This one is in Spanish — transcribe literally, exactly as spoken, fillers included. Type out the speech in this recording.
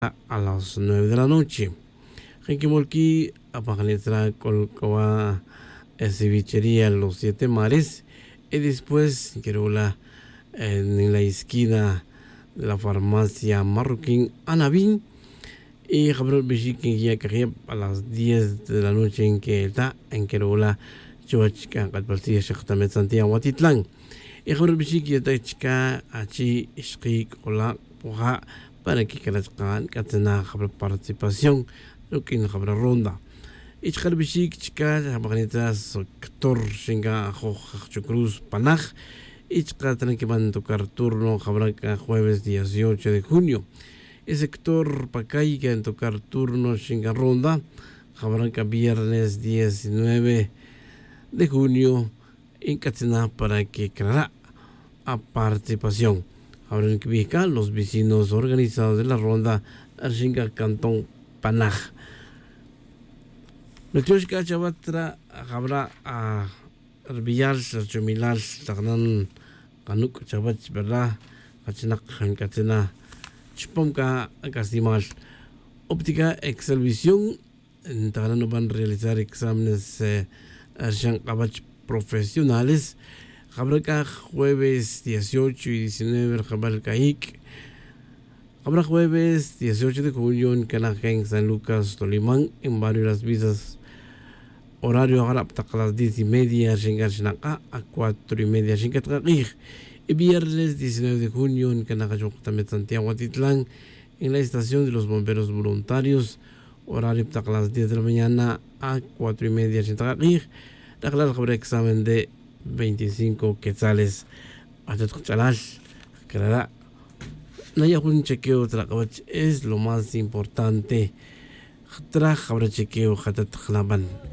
a las nueve de la noche. Genquimolqui, Apajanitra, Colcoa, Cevichería Los Siete Mares. Y después, Querola, en la esquina de la farmacia Marroquín Anabín. Y Gabriel Bichiquín, ya que a las diez de la noche en que está en Querola, Chuachica, Calpaltilla, Shaktamet, Santiago, Atitlán. Y Gabriel Bichiquín, está chica, Achi, Ishqik, Ola, Puja, para que Kalachkan, Katana, Gabriel Participación, lo que en Gabriel Ronda. Y Gabriel Bichiquín, chica, Jabanita, Sector, Shinga, Cruz, Panaj. Y chica, tienen que van a tocar turno, Gabriel, jueves dieciocho de junio. El sector Pacay que en tocar turno Shinga Ronda, Jabranca viernes diecinueve de junio en Catzina para que creará a participación. Jabranca Vica, los vecinos organizados de la ronda Shinga Cantón Panaj. Nuestros Chavatra habrá a Arbillar, Chumilal, Tagnan, Canuk, Chavach, ¿verdad? Cachinak, Catzina. Chupomka Castimal. Óptica Excelvisión. En Tagalano van a realizar exámenes eh, profesionales. Habrá jueves dieciocho y diecinueve Jabalca Ic. Habrá jueves dieciocho de julio en Canaja, en San Lucas, Tolimán, en Barrio Las Visas. Horario a las diez y media, Shingashinaka, a cuatro y media, Shingatraqij. Y viernes diecinueve de junio en Canacayo, Santiago, Atitlán, en la estación de los bomberos voluntarios, horario a las diez de la mañana a cuatro y media, Shingatraqij. La habrá examen de veinticinco quetzales. Hasta Chalal, Clará. No hay un chequeo, es lo más importante. Traja habrá chequeo, Hatat Jalaban.